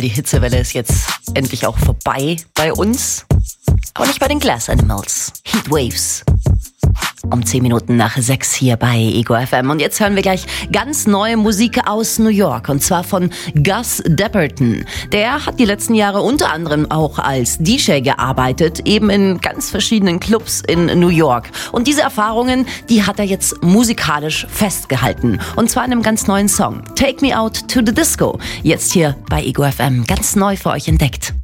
Die Hitzewelle ist jetzt endlich auch vorbei bei uns. Aber nicht bei den Glass Animals. Heatwaves. Um 10 Minuten nach 6 hier bei Ego FM. Und jetzt hören wir gleich ganz neue Musik aus New York. Und zwar von Gus Dapperton. Der hat die letzten Jahre unter anderem auch als DJ gearbeitet. Eben in ganz verschiedenen Clubs in New York. Und diese Erfahrungen, die hat er jetzt musikalisch festgehalten. Und zwar in einem ganz neuen Song. Take Me Out to the Disco. Jetzt hier bei Ego FM. Ganz neu für euch entdeckt.